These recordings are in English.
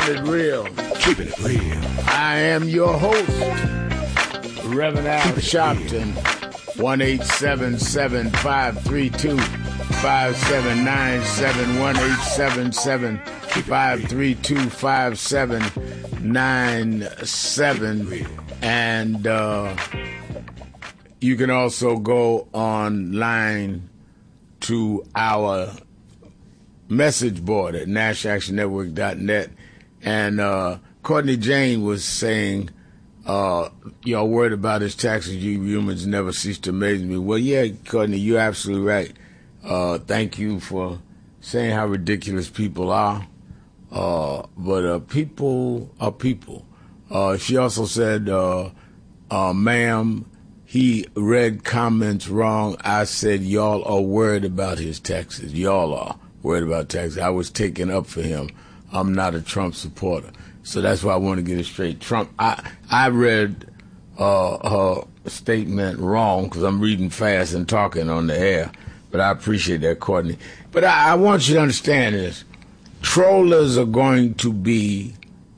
it real. Keeping it real. I am your host, Reverend Al Sharpton. 1-877-532-5797. 1-877-532-5797. And you can also go online to our message board at NashActionNetwork.net. And Courtney Jane was saying, y'all worried about his taxes, you humans never cease to amaze me. Well, yeah, Courtney, you're absolutely right. Thank you for saying how ridiculous people are. But people are people. She also said, ma'am, he read comments wrong. I said, y'all are worried about his taxes. Y'all are worried about taxes. I was taking up for him. I'm not a Trump supporter. So that's why I want to get it straight. Trump, I read her statement wrong because I'm reading fast and talking on the air. But I appreciate that, Courtney. But I want you to understand this. Trollers are going to be,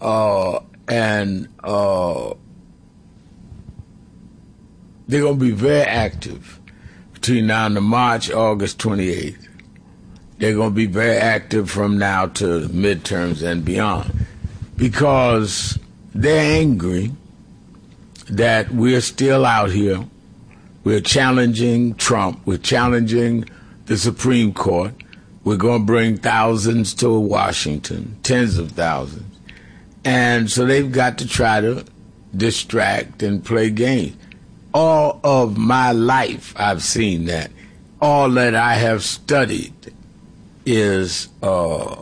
they're going to be very active between now and March, August 28th. They're going to be very active from now to midterms and beyond because they're angry that we're still out here. We're challenging Trump. We're challenging the Supreme Court. We're going to bring thousands to Washington, tens of thousands. And so they've got to try to distract and play games. All of my life, I've seen that. All that I have studied is the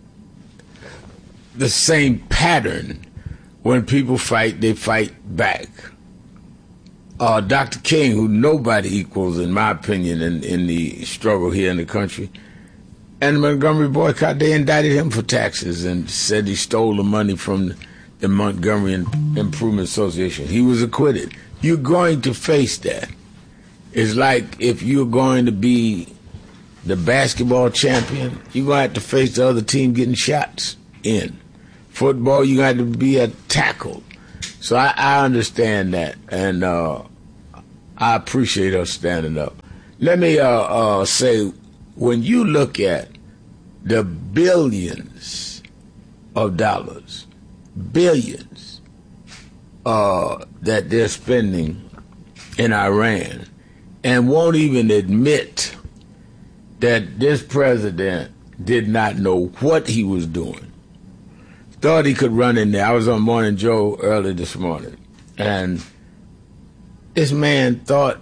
same pattern. When people fight, they fight back. Dr. King, who nobody equals, in my opinion, in the struggle here in the country, and the Montgomery boycott, they indicted him for taxes and said he stole the money from the Montgomery Improvement Association. He was acquitted. You're going to face that. It's like if you're going to be the basketball champion, you're going to have to face the other team getting shots in. Football, you're going to have to be a tackle. So I understand that, and I appreciate us standing up. Let me say, when you look at the billions of dollars, billions, that they're spending in Iran and won't even admit that this president did not know what he was doing, thought he could run in there. I was on Morning Joe early this morning, and this man thought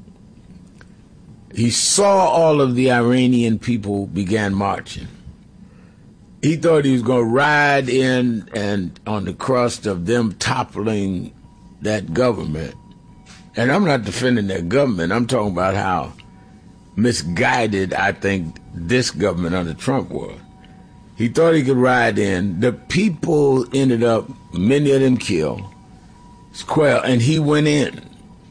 he saw all of the Iranian people began marching. He thought he was going to ride in and on the crust of them toppling that government. And I'm not defending that government. I'm talking about how misguided I think this government under Trump was. He thought he could ride in. The people ended up, many of them killed, and he went in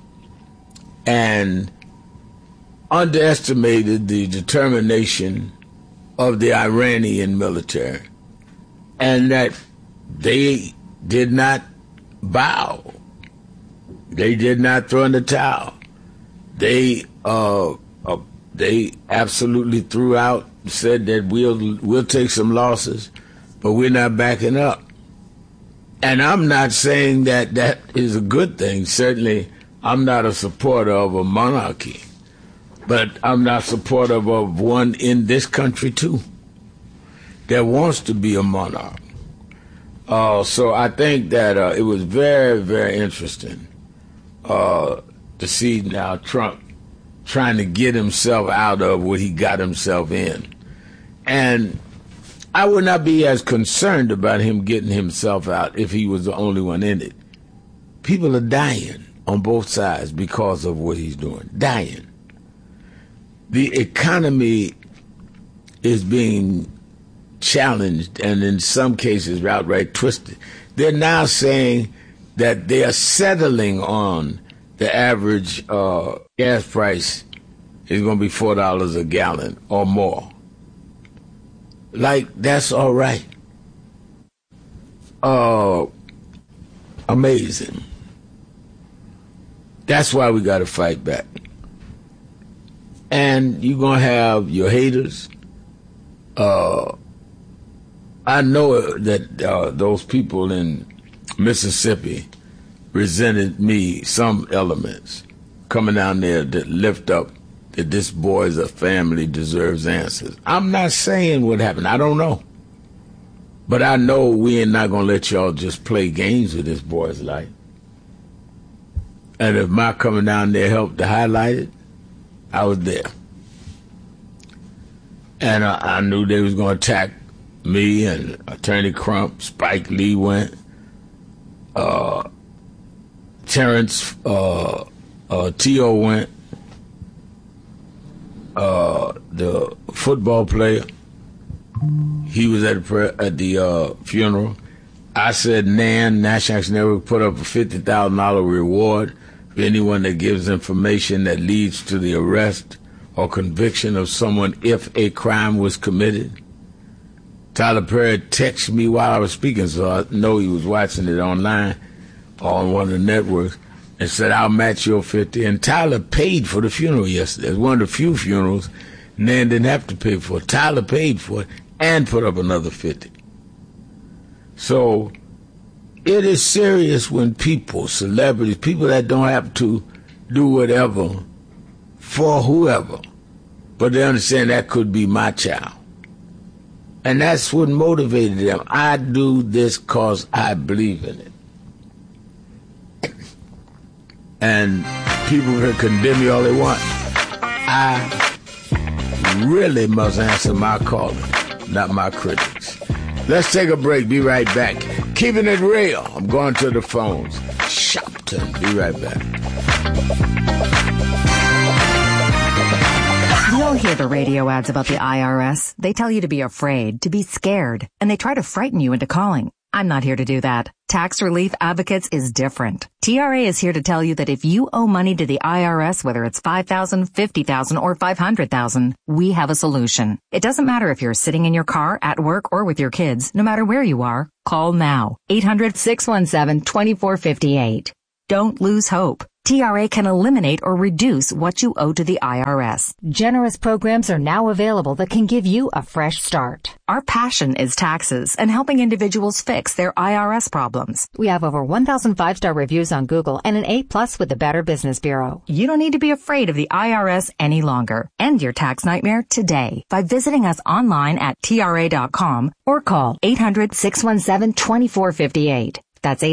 and underestimated the determination of the Iranian military, and that they did not bow. They did not throw in the towel. They absolutely threw out, said that we'll take some losses, but we're not backing up. And I'm not saying that that is a good thing. Certainly, I'm not a supporter of a monarchy. But I'm not supportive of one in this country, too, that wants to be a monarch. So I think that it was very, very interesting to see now Trump trying to get himself out of what he got himself in. And I would not be as concerned about him getting himself out if he was the only one in it. People are dying on both sides because of what he's doing. Dying. The economy is being challenged and in some cases outright twisted. They're now saying that they are settling on the average gas price is going to be $4 a gallon or more. Like, that's all right. amazing. That's why we got to fight back. And you're going to have your haters. I know that those people in Mississippi resented me, some elements, coming down there to lift up that this boy's a family deserves answers. I'm not saying what happened. I don't know. But I know we ain't not going to let y'all just play games with this boy's life. And if my coming down there helped to highlight it, I was there. And I knew they was going to attack me and Attorney Crump. Spike Lee went. Terrence T.O. went. The football player, he was at the funeral. I said National Action Network put up a $50,000 reward for anyone that gives information that leads to the arrest or conviction of someone if a crime was committed. Tyler Perry texted me while I was speaking, so I know he was watching it online on one of the networks, and said, I'll match your 50. And Tyler paid for the funeral yesterday. It was one of the few funerals Nan didn't have to pay for. Tyler paid for it and put up another 50. So it is serious when people, celebrities, people that don't have to do whatever for whoever, but they understand that could be my child. And that's what motivated them. I do this because I believe in it. And people can condemn me all they want. I really must answer my calling, not my critics. Let's take a break. Be right back. Keeping it real. I'm going to the phones. Shopton. Be right back. You'll hear the radio ads about the IRS. They tell you to be afraid, to be scared, and they try to frighten you into calling. I'm not here to do that. Tax Relief Advocates is different. TRA is here to tell you that if you owe money to the IRS, whether it's $5,000, $50,000, or $500,000, we have a solution. It doesn't matter if you're sitting in your car, at work, or with your kids. No matter where you are, call now. 800-617-2458. Don't lose hope. TRA can eliminate or reduce what you owe to the IRS. Generous programs are now available that can give you a fresh start. Our passion is taxes and helping individuals fix their IRS problems. We have over 1,000 5-star reviews on Google and an A+ with the Better Business Bureau. You don't need to be afraid of the IRS any longer. End your tax nightmare today by visiting us online at TRA.com or call 800-617-2458. That's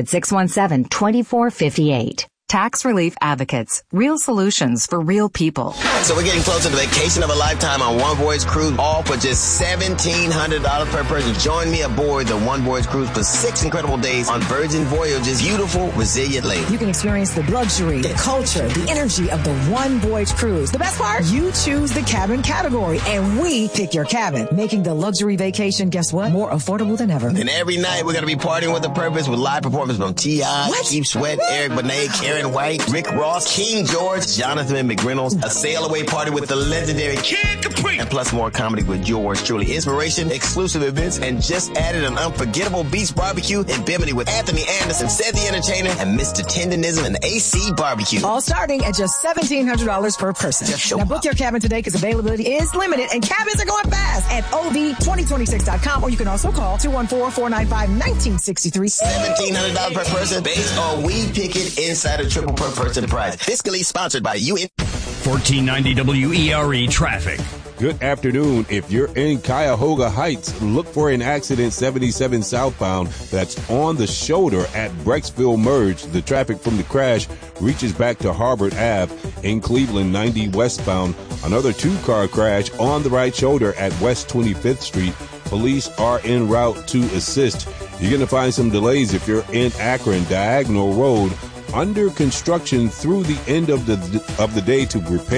800-617-2458. Tax Relief Advocates. Real solutions for real people. So we're getting closer to vacation of a lifetime on One Voyage Cruise, all for just $1,700 per person. Join me aboard the One Voyage Cruise for 6 incredible days on Virgin Voyage's beautiful, resilient lake. You can experience the luxury, the culture, the energy of the One Voyage Cruise. The best part? You choose the cabin category, and we pick your cabin, making the luxury vacation, guess what? More affordable than ever. And every night we're going to be partying with a purpose with live performances from T.I., Keith Sweat, Eric Benet, Karen White, Rick Ross, King George, Jonathan McReynolds, a sail-away party with the legendary Kid Capri, and plus more comedy with yours truly. Inspiration, exclusive events, and just added an unforgettable beach barbecue in Bimini with Anthony Anderson, Seth the Entertainer, and Mr. Tendonism and AC Barbecue. All starting at just $1,700 per person. Now book your cabin today because availability is limited and cabins are going fast at OV2026.com, or you can also call 214-495-1963. $1,700 per person based on We Pick It Insider Triple per person prize. Fiscally sponsored by you. 1490 WERE traffic. Good afternoon. If you're in Cuyahoga Heights, look for an accident 77 southbound that's on the shoulder at Brecksville Merge. The traffic from the crash reaches back to Harbor Ave. In Cleveland, 90 westbound. Another 2-car crash on the right shoulder at West 25th Street. Police are en route to assist. You're going to find some delays if you're in Akron, Diagonal Road, under construction through the end of the day to repair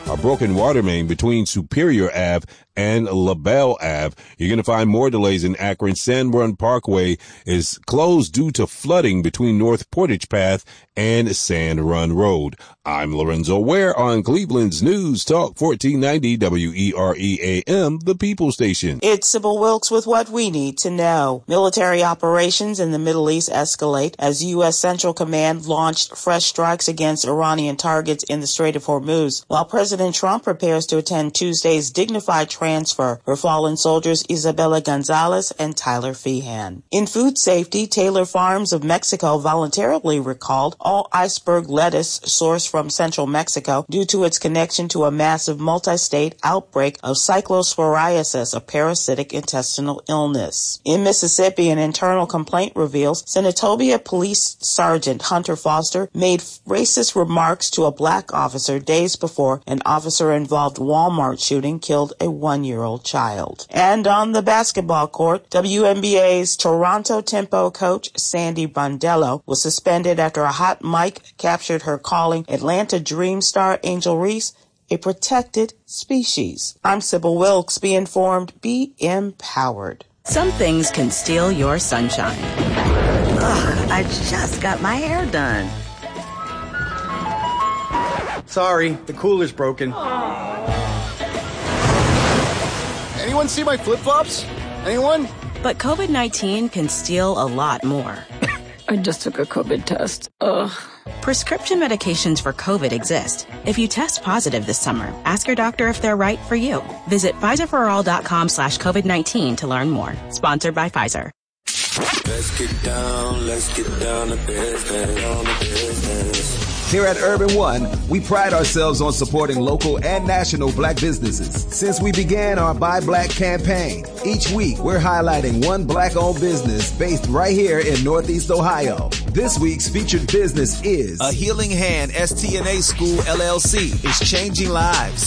a broken water main between Superior Ave and LaBelle Ave. You're going to find more delays in Akron. Sand Run Parkway is closed due to flooding between North Portage Path and Sand Run Road. I'm Lorenzo Ware on Cleveland's News Talk 1490 WERE-AM, the People Station. It's Sybil Wilkes with what we need to know. Military operations in the Middle East escalate as U.S. Central Command launched fresh strikes against Iranian targets in the Strait of Hormuz, while President Trump prepares to attend Tuesday's dignified transfer for fallen soldiers Isabella Gonzalez and Tyler Feehan. In food safety, Taylor Farms of Mexico voluntarily recalled all iceberg lettuce sourced from central Mexico due to its connection to a massive multi-state outbreak of cyclosporiasis, a parasitic intestinal illness. In Mississippi, an internal complaint reveals Senatobia Police Sergeant Hunter Foster made racist remarks to a black officer days before an officer-involved Walmart shooting killed a 1-year-old child. And on the basketball court, WNBA's Toronto Tempo coach Sandy Brondello was suspended after a hot mic captured her calling Atlanta Dream star Angel Reese a protected species. I'm Sybil Wilkes. Be informed, be empowered. Some things can steal your sunshine. Ugh, I just got my hair done. Sorry, the cooler's broken. Anyone see my flip-flops? Anyone? But COVID-19 can steal a lot more. I just took a COVID test. Ugh. Prescription medications for COVID exist. If you test positive this summer, ask your doctor if they're right for you. Visit PfizerForAll.com/COVID-19 to learn more. Sponsored by Pfizer. Let's get down to business. Here at Urban One, we pride ourselves on supporting local and national black businesses. Since we began our Buy Black campaign, each week we're highlighting one black-owned business based right here in Northeast Ohio. This week's featured business is A Healing Hand STNA School LLC is changing lives.